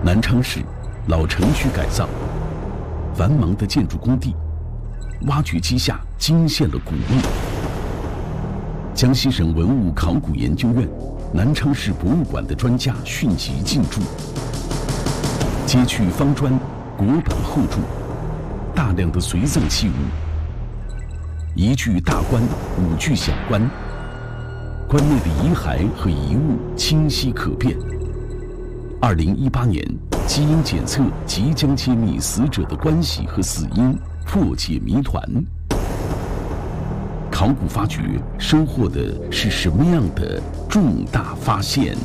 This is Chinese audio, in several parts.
南昌市老城区改造，繁忙的建筑工地，挖掘机下惊现了古墓。江西省文物考古研究院南昌市博物馆的专家迅即进驻，揭去方砖、椁板后柱，大量的随葬器物，一具大棺，5具小棺，棺内的遗骸和遗物清晰可辨。2018年，基因检测即将揭秘死者的关系和死因，破解谜团。考古发掘收获的是什么样的重大发现？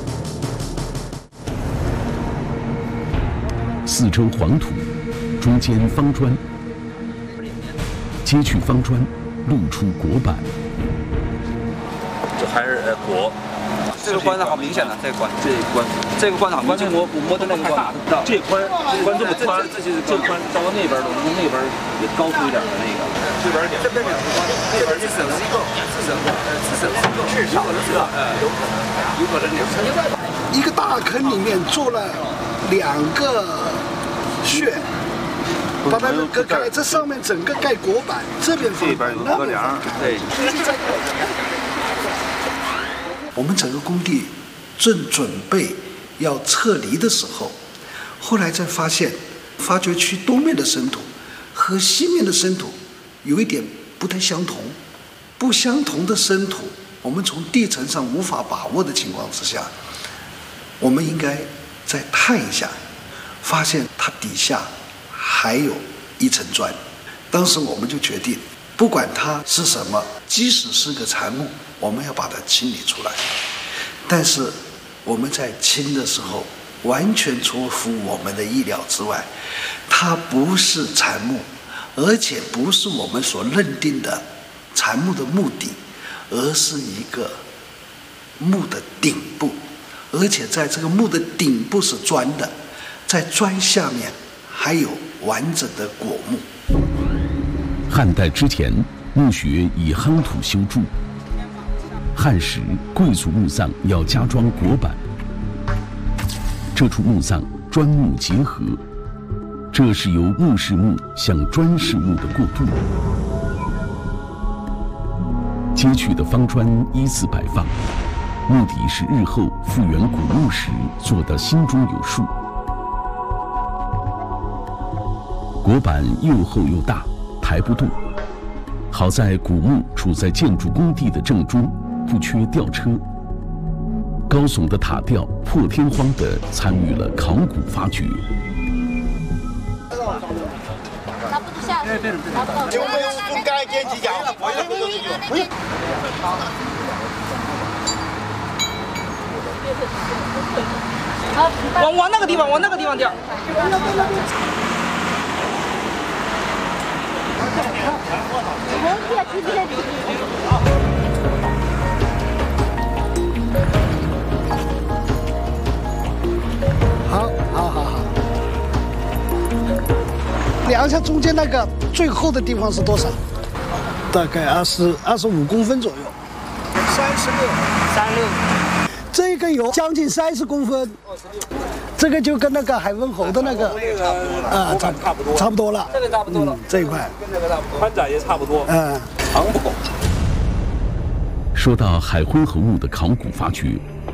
四周黄土，中间方砖，揭去方砖，露出椁板。 这还是椁。 这个棺材好明显的，这个棺好明显。 我摸的那个大的，这棺这么宽，这宽到那边的，那边也高出一点的那个。这边2个棺，那边至少有可能。 一个大坑里面做了2个穴，把它们割开，这上面整个盖椁板，这边有个梁，对。 我们整个工地正准备要撤离的时候，后来才发现，发掘区东面的深土和西面的深土有一点不太相同。不相同的深土，我们从地层上无法把握的情况之下，我们应该再探一下，发现它底下还有一层砖。当时我们就决定，不管它是什么，即使是个残木，我们要把它清理出来。但是我们在清的时候，完全出乎我们的意料之外，它不是残木，而且不是我们所认定的残木的墓底，而是一个墓的顶部，而且在这个墓的顶部是砖的，在砖下面还有完整的椁木。 汉代之前，墓穴以夯土修筑。汉时，贵族墓葬要加装椁板。这处墓葬砖木结合，这是由木式墓向砖式墓的过渡。揭去的方砖依次摆放，目的是日后复原古墓时做得心中有数。椁板又厚又大，抬不动。好在古墓处在建筑工地的正中，不缺吊车。高耸的塔吊破天荒地参与了考古发掘。 拿不住下去，拿不到。 就没有中间点几家，不用。 往那个地方掉。 好。量一下中间那个最厚的地方是多少？大概25公分左右。36。这个有将近30公分。这个就跟那个海温侯的那个差不多了。 这个差不多了。 这一块跟这个差不多，宽窄也差不多。 长不够。 说到海昏侯墓的考古发掘，